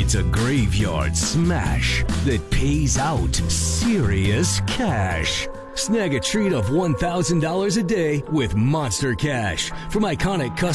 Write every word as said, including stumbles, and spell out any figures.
It's a graveyard smash that pays out serious cash. Snag a treat of one thousand dollars a day with Monster Cash from iconic customers.